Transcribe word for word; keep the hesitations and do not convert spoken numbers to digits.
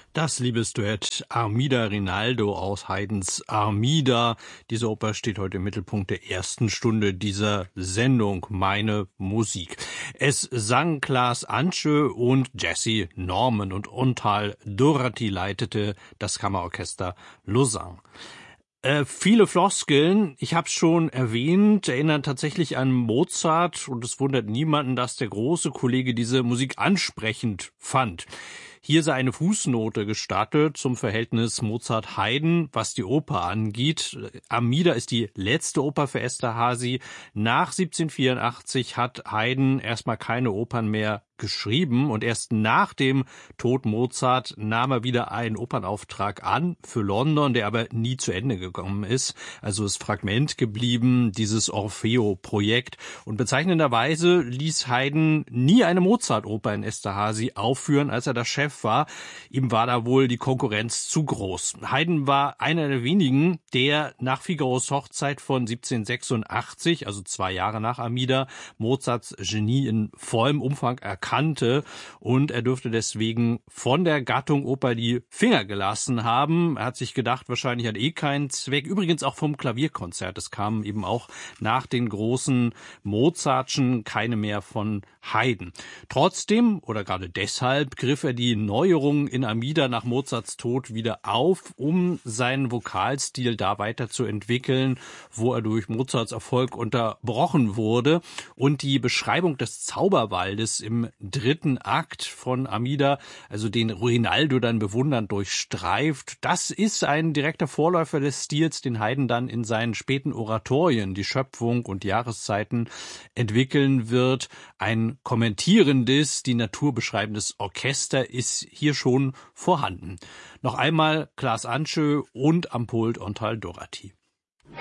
Das Liebesduett Armida Rinaldo aus Haydns Armida. Diese Oper steht heute im Mittelpunkt der ersten Stunde dieser Sendung Meine Musik. Es sang Klaas Antje und Jessye Norman und Ontal Dorati leitete das Kammerorchester Lausanne. Äh, viele Floskeln, ich habe es schon erwähnt, erinnern tatsächlich an Mozart und es wundert niemanden, dass der große Kollege diese Musik ansprechend fand. Hier sei eine Fußnote gestattet zum Verhältnis Mozart-Haydn, was die Oper angeht. Armida ist die letzte Oper für Esterházy. Nach siebzehnhundertvierundachtzig hat Haydn erstmal keine Opern mehr geschrieben und erst nach dem Tod Mozart nahm er wieder einen Opernauftrag an für London, der aber nie zu Ende gekommen ist. Also ist Fragment geblieben, dieses Orfeo-Projekt. Und bezeichnenderweise ließ Haydn nie eine Mozart-Oper in Esterházy aufführen, als er der Chef war. Ihm war da wohl die Konkurrenz zu groß. Haydn war einer der wenigen, der nach Figaros Hochzeit von siebzehnhundertsechsundachtzig, also zwei Jahre nach Armida, Mozarts Genie in vollem Umfang erkannte. kannte und er dürfte deswegen von der Gattung Oper die Finger gelassen haben. Er hat sich gedacht, wahrscheinlich hat eh keinen Zweck. Übrigens auch vom Klavierkonzert. Es kamen eben auch nach den großen Mozartschen keine mehr von Haydn. Trotzdem, oder gerade deshalb, griff er die Neuerungen in Armida nach Mozarts Tod wieder auf, um seinen Vokalstil da weiterzuentwickeln, wo er durch Mozarts Erfolg unterbrochen wurde. Und die Beschreibung des Zauberwaldes im dritten Akt von Armida, also den Rinaldo dann bewundernd durchstreift, das ist ein direkter Vorläufer des Stils, den Haydn dann in seinen späten Oratorien, die Schöpfung und Jahreszeiten, entwickeln wird. Ein kommentierendes, die Natur beschreibendes Orchester ist hier schon vorhanden. Noch einmal Klaas Antje und am Pult Ontal Dorati.